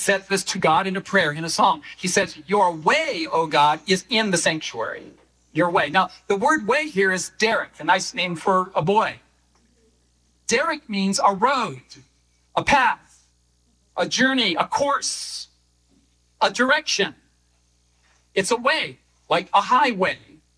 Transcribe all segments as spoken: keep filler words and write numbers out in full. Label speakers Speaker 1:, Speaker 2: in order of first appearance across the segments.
Speaker 1: said this to God in a prayer, in a song. He says, your way, O God, is in the sanctuary. Your way. Now, the word way here is Derek, a nice name for a boy. Derek means a road, a path, a journey, a course, a direction. It's a way, like a highway.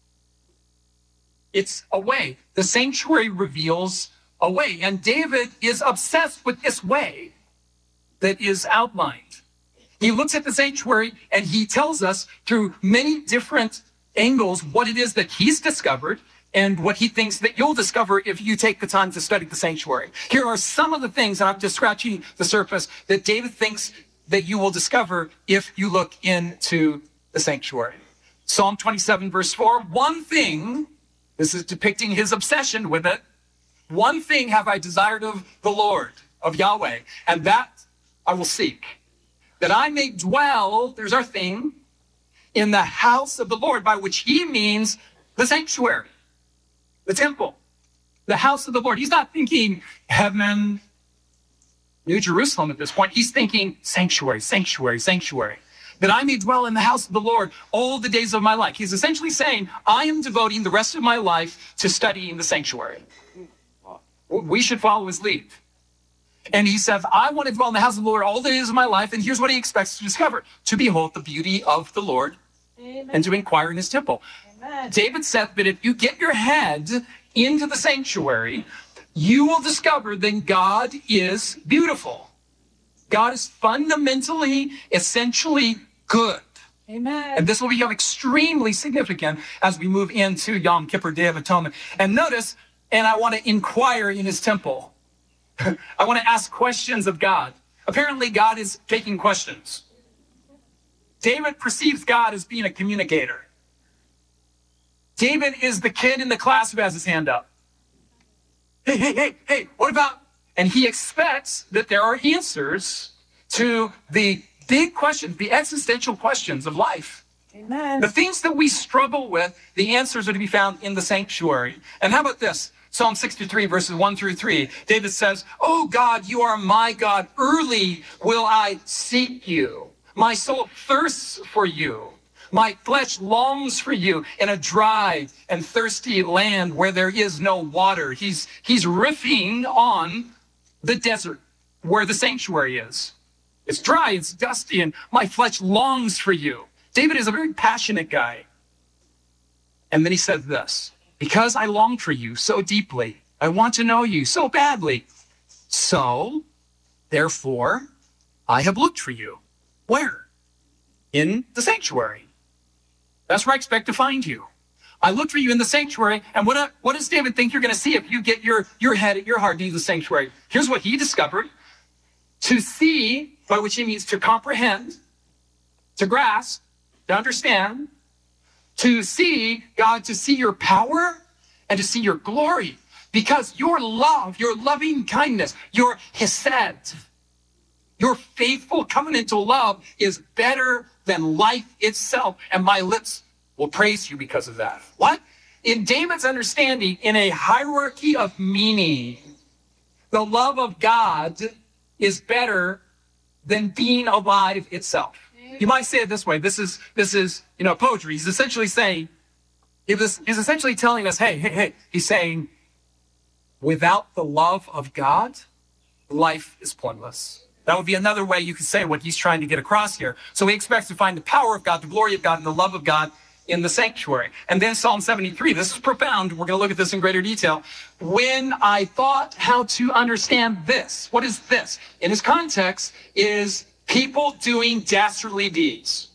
Speaker 1: It's a way. The sanctuary reveals a way. And David is obsessed with this way that is outlined. He looks at the sanctuary and he tells us through many different angles what it is that he's discovered and what he thinks that you'll discover if you take the time to study the sanctuary. Here are some of the things, and I'm just scratching the surface, that David thinks that you will discover if you look into the sanctuary. Psalm twenty-seven, verse four, one thing, this is depicting his obsession with it, one thing have I desired of the Lord, of Yahweh, and that I will seek, that I may dwell, there's our thing, in the house of the Lord, by which he means the sanctuary, the temple, the house of the Lord. He's not thinking heaven, New Jerusalem at this point. He's thinking sanctuary, sanctuary, sanctuary. That I may dwell in the house of the Lord all the days of my life. He's essentially saying, I am devoting the rest of my life to studying the sanctuary. We should follow his lead. And he says, I want to dwell in the house of the Lord all the days of my life. And here's what he expects to discover: to behold the beauty of the Lord. Amen. And to inquire in his temple. Amen. David said that if you get your head into the sanctuary, you will discover that God is beautiful. God is fundamentally, essentially good. Amen. And this will become extremely significant as we move into Yom Kippur, Day of Atonement. And notice, and I want to inquire in his temple. I want to ask questions of God. Apparently, God is taking questions. David perceives God as being a communicator. David is the kid in the class who has his hand up. Hey, hey, hey, hey, what about? And he expects that there are answers to the big questions, the existential questions of life. Amen. The things that we struggle with, the answers are to be found in the sanctuary. And how about this? Psalm sixty-three, verses one through three. David says, oh God, you are my God. Early will I seek you. My soul thirsts for you. My flesh longs for you in a dry and thirsty land where there is no water. He's, he's riffing on the desert where the sanctuary is. It's dry, it's dusty, and my flesh longs for you. David is a very passionate guy. And then he said this, because I long for you so deeply, I want to know you so badly. So, therefore, I have looked for you. Where? In the sanctuary. That's where I expect to find you. I looked for you in the sanctuary, and what, what does David think you're going to see if you get your, your head, your heart into the sanctuary? Here's what he discovered. To see, by which he means to comprehend, to grasp, to understand, to see, God, to see your power and to see your glory. Because your love, your loving kindness, your hesed, your faithful covenantal love is better than life itself. And my lips will praise you because of that. What? In David's understanding, in a hierarchy of meaning, the love of God is better than being alive itself. You might say it this way. This is, this is, you know, poetry. He's essentially saying, he's essentially telling us, hey, hey, hey, he's saying, without the love of God, life is pointless. That would be another way you could say what he's trying to get across here. So he expects to find the power of God, the glory of God, and the love of God in the sanctuary. And then Psalm seventy-three, this is profound. We're going to look at this in greater detail. When I thought how to understand this, what is this? In his context is people doing dastardly deeds.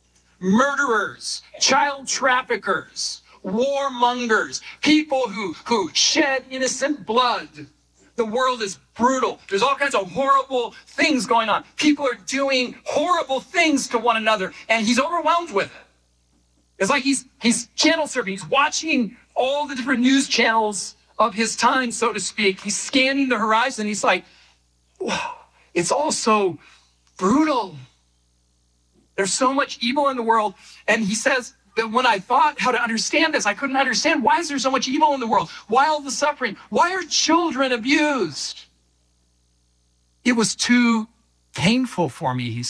Speaker 1: Murderers, child traffickers, warmongers, people who, who shed innocent blood. The world is brutal. There's all kinds of horrible things going on. People are doing horrible things to one another, and he's overwhelmed with it. It's like he's, he's channel surfing. He's watching all the different news channels of his time, so to speak. He's scanning the horizon. He's like, wow, it's all so brutal. There's so much evil in the world. And he says that when I thought how to understand this, I couldn't understand. Why is there so much evil in the world? Why all the suffering? Why are children abused? It was too painful for me, he